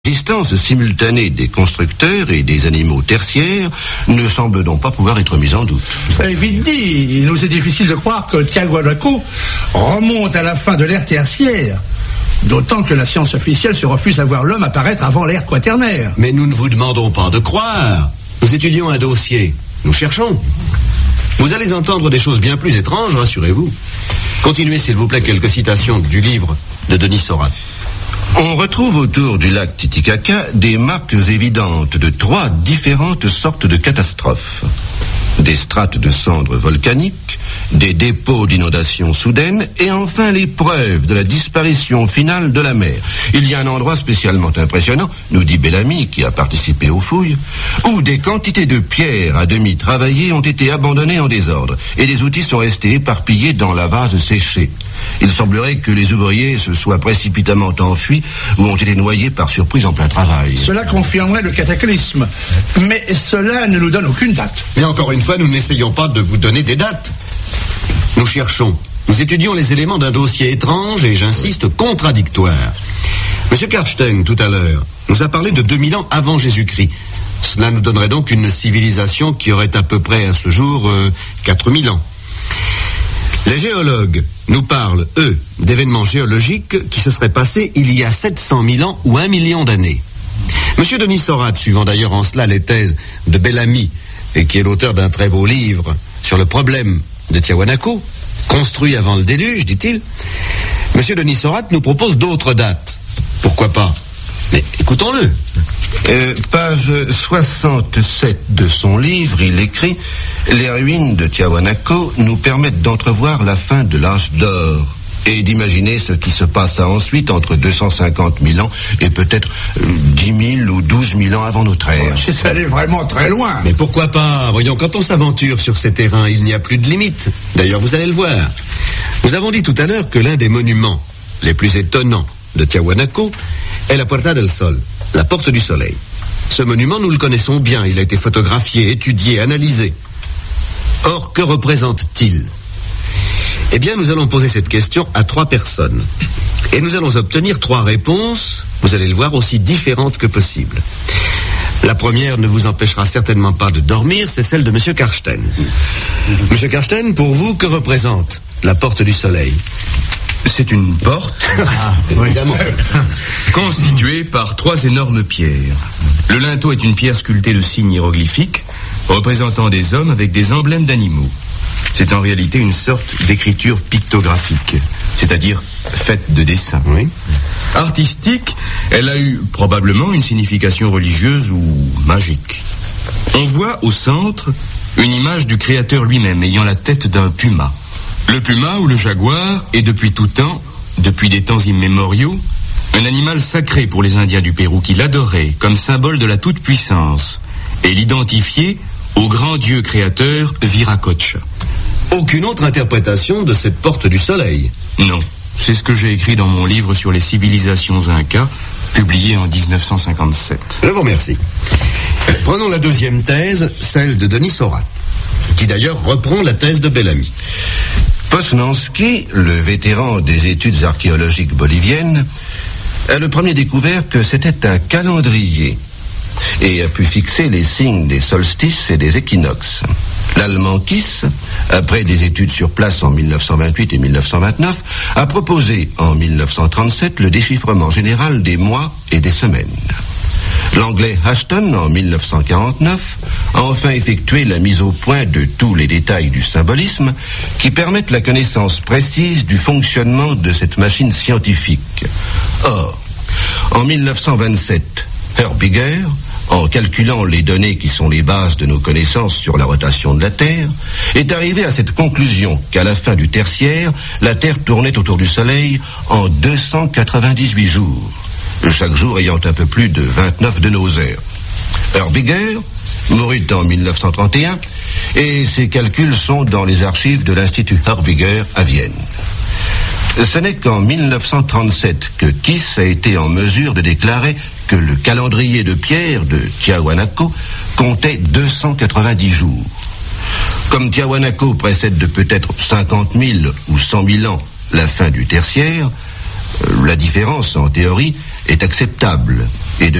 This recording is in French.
L'existence simultanée des constructeurs et des animaux tertiaires ne semble donc pas pouvoir être mise en doute. C'est vite dit. Il nous est difficile de croire que Tiahuanaco remonte à la fin de l'ère tertiaire. D'autant que la science officielle se refuse à voir l'homme apparaître avant l'ère quaternaire. Mais nous ne vous demandons pas de croire. Nous étudions un dossier. Nous cherchons. Vous allez entendre des choses bien plus étranges, rassurez-vous. Continuez, s'il vous plaît, quelques citations du livre de Denis Sorat. On retrouve autour du lac Titicaca des marques évidentes de 3 différentes sortes de catastrophes. Des strates de cendres volcaniques, des dépôts d'inondations soudaines et enfin les preuves de la disparition finale de la mer. Il y a un endroit spécialement impressionnant, nous dit Bellamy qui a participé aux fouilles, où des quantités de pierres à demi travaillées ont été abandonnées en désordre et les outils sont restés éparpillés dans la vase séchée. Il semblerait que les ouvriers se soient précipitamment enfuis ou ont été noyés par surprise en plein travail. Cela confirmerait le cataclysme. Mais cela ne nous donne aucune date. Mais encore une fois, nous n'essayons pas de vous donner des dates. Nous cherchons. Nous étudions les éléments d'un dossier étrange et, j'insiste, contradictoire. Monsieur Karstein, tout à l'heure, nous a parlé de 2000 ans avant Jésus-Christ. Cela nous donnerait donc une civilisation qui aurait à peu près à ce jour 4000 ans. Les géologues nous parlent, eux, d'événements géologiques qui se seraient passés il y a 700 000 ans ou 1 million d'années. Monsieur Denis Sorat, suivant d'ailleurs en cela les thèses de Bellamy, et qui est l'auteur d'un très beau livre sur le problème de Tiahuanaco, construit avant le déluge, dit-il, Monsieur Denis Sorat nous propose d'autres dates. Pourquoi pas? Mais écoutons-le. Page 67 de son livre, il écrit « Les ruines de Tiahuanaco nous permettent d'entrevoir la fin de l'âge d'or et d'imaginer ce qui se passa ensuite entre 250 000 ans et peut-être 10 000 ou 12 000 ans avant notre ère. » C'est allé vraiment très loin. Mais pourquoi pas? Voyons, quand on s'aventure sur ces terrains, il n'y a plus de limite. D'ailleurs, vous allez le voir. Nous avons dit tout à l'heure que l'un des monuments les plus étonnants de Tiahuanaco est la Puerta del Sol, la porte du soleil. Ce monument, nous le connaissons bien. Il a été photographié, étudié, analysé. Or, que représente-t-il? Eh bien, nous allons poser cette question à 3 personnes. Et nous allons obtenir 3 réponses, vous allez le voir, aussi différentes que possible. La première ne vous empêchera certainement pas de dormir, c'est celle de M. Karstein. M. Karstein, pour vous, que représente la porte du soleil? C'est une porte, évidemment, constituée par 3 énormes pierres. Le linteau est une pierre sculptée de signes hiéroglyphiques, représentant des hommes avec des emblèmes d'animaux. C'est en réalité une sorte d'écriture pictographique, c'est-à-dire faite de dessins. Oui. Artistique, elle a eu probablement une signification religieuse ou magique. On voit au centre une image du créateur lui-même ayant la tête d'un puma. Le puma ou le jaguar est depuis tout temps, depuis des temps immémoriaux, un animal sacré pour les Indiens du Pérou qui l'adoraient comme symbole de la toute-puissance et l'identifiaient au grand dieu créateur Viracocha. Aucune autre interprétation de cette porte du soleil? Non, c'est ce que j'ai écrit dans mon livre sur les civilisations incas, publié en 1957. Je vous remercie. Prenons la deuxième thèse, celle de Denis Sorat, qui d'ailleurs reprend la thèse de Bellamy. Posnanski, le vétéran des études archéologiques boliviennes, a le premier découvert que c'était un calendrier et a pu fixer les signes des solstices et des équinoxes. L'Allemand Kiss, après des études sur place en 1928 et 1929, a proposé en 1937 le déchiffrement général des mois et des semaines. L'Anglais Ashton, en 1949, a enfin effectué la mise au point de tous les détails du symbolisme qui permettent la connaissance précise du fonctionnement de cette machine scientifique. Or, en 1927, Hörbiger, en calculant les données qui sont les bases de nos connaissances sur la rotation de la Terre, est arrivé à cette conclusion qu'à la fin du tertiaire, la Terre tournait autour du Soleil en 298 jours. Chaque jour ayant un peu plus de 29 de nos heures. Hörbiger mourut en 1931 et ses calculs sont dans les archives de l'Institut Hörbiger à Vienne. Ce n'est qu'en 1937 que Kiss a été en mesure de déclarer que le calendrier de pierre de Tiahuanaco comptait 290 jours. Comme Tiahuanaco précède de peut-être 50 000 ou 100 000 ans la fin du tertiaire, la différence, en théorie, est acceptable.